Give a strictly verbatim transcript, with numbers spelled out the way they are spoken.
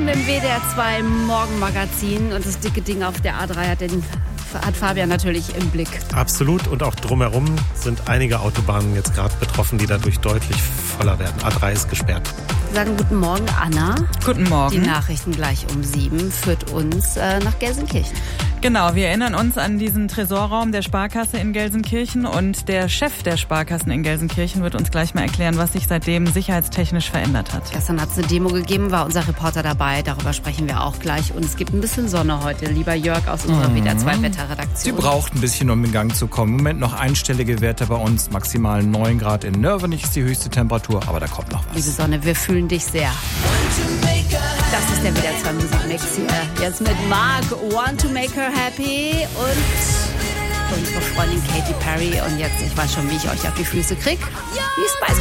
Stunden im W D R zwei Morgenmagazin und das dicke Ding auf der A drei hat, den, hat Fabian natürlich im Blick. Absolut, und auch drumherum sind einige Autobahnen jetzt gerade betroffen, die dadurch deutlich voller werden. A drei ist gesperrt. Wir sagen guten Morgen, Anna. Guten Morgen. Die Nachrichten gleich um sieben führt uns äh, nach Gelsenkirchen. Genau, wir erinnern uns an diesen Tresorraum der Sparkasse in Gelsenkirchen und der Chef der Sparkassen in Gelsenkirchen wird uns gleich mal erklären, was sich seitdem sicherheitstechnisch verändert hat. Gestern hat es eine Demo gegeben, war unser Reporter dabei, darüber sprechen wir auch gleich. Und es gibt ein bisschen Sonne heute, lieber Jörg aus unserer mhm. W D R zwei Wetterredaktion. Sie braucht ein bisschen, um in Gang zu kommen. Im Moment noch einstellige Werte bei uns, maximal neun Grad in Nörvenich ist die höchste Temperatur, aber da kommt noch was. Liebe Sonne, wir fühlen dich sehr. Das ist der W D R zwei Musikmix hier. Jetzt mit Mark, Want to Make Her Happy und unsere Freundin Katy Perry. Und jetzt, ich weiß schon, wie ich euch auf die Füße krieg. Die Spice